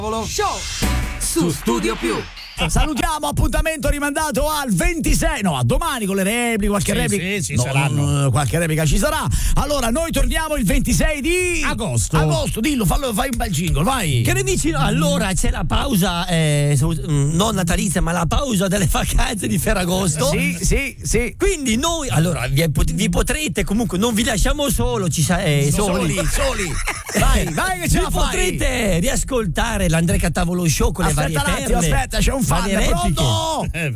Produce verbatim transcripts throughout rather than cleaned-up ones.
Show su Studio Più. Salutiamo, appuntamento rimandato al ventisei, no, a domani con le repliche, qualche sì, replica. Sì, sì, no, saranno. Qualche replica ci sarà. Allora, noi torniamo il ventisei di agosto. Agosto, dillo, fallo, fai un bel jingle, vai. Cari amici, no, allora c'è la pausa, eh, non natalizia, ma la pausa delle vacanze di Ferragosto. Sì, sì, sì. Quindi noi, allora, vi, vi potrete, comunque, non vi lasciamo solo, ci sa, eh, soli, soli, soli. Vai, vai che ce vi la fai. Potrete riascoltare l'Andrea Catavolo Show con aspetta le varie un attimo, perle. aspetta, c'è un fan, pronto? Eh,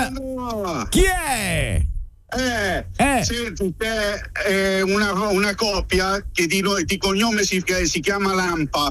fan, chi è? Eh, Eh. senti, c'è eh, una, una coppia che di, di cognome si, si chiama Lampa.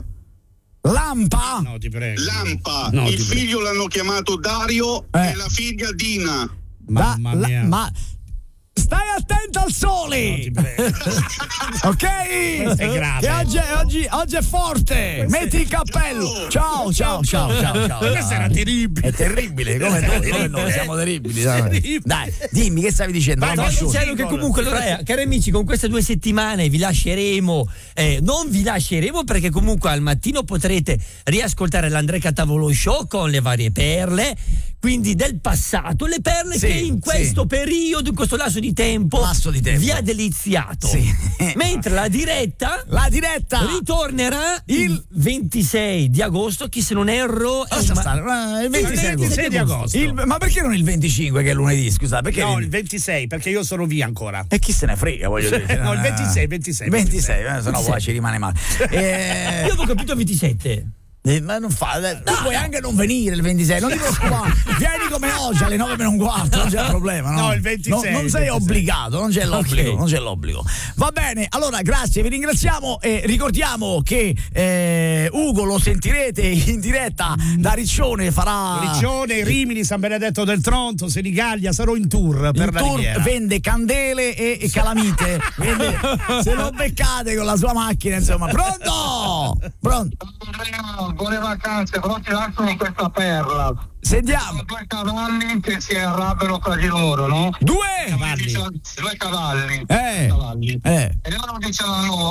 Lampa? No, ti prego. Lampa. No, Il ti prego. figlio l'hanno chiamato Dario Eh. e la figlia Dina. Mamma La- la- mia. ma stai attento al sole, No, ti prego. ok? È grave. Che oggi è, oggi, oggi è forte. Metti il cappello. Ciao, ciao, ciao, ciao, ciao. Questa era terribile. È terribile, come noi, come noi siamo terribili. Dai, dai, dimmi che stavi dicendo. Vai, la vai, Masciuti. Dicendo che comunque allora, eh, cari amici, con queste due settimane vi lasceremo, eh, non vi lasceremo perché comunque al mattino potrete riascoltare l'Andrea Catavolo Show con le varie perle, quindi del passato, le perle Sì, che in questo sì. periodo, in questo lasso di tempo, Lasso di tempo. vi ha deliziato. Sì. Mentre la diretta La diretta ritornerà il Il- ventisei di agosto, chi se non erro è Lascia ma- stare, eh, il ventisei, Il ventisei di agosto. Il- ma perché non il venticinque che è lunedì, scusa? Perché No, il- il ventisei, perché io sono via ancora. E chi se ne frega, voglio dire. No, il ventisei, ventisei, ventisei, eh, se no ventisei. poi ci rimane male. Eh, Io avevo capito ventisette. eh, ma non fa, eh, tu puoi anche non venire il ventisei, non ti preoccupare. Vieni come oggi alle nove meno un quarto, non c'è problema. No, No, il ventisei, No, non sei il ventisei. obbligato, non c'è l'obbligo, Ok. non c'è l'obbligo. Va bene, allora grazie, vi ringraziamo e ricordiamo che eh, Ugo lo sentirete in diretta da Riccione, farà Riccione, Rimini, San Benedetto del Tronto, Senigallia, sarò in tour per il la tour, Riviera. vende candele e, e calamite. Vende- se lo beccate con la sua macchina, insomma. Pronto? Pronto? Buone vacanze, però ti lasciano questa perla. Sentiamo. Due cavalli che si arrabbiano tra di loro, no? Due? Cavalli. Due cavalli. Eh. Cavalli. Eh. E loro dicevano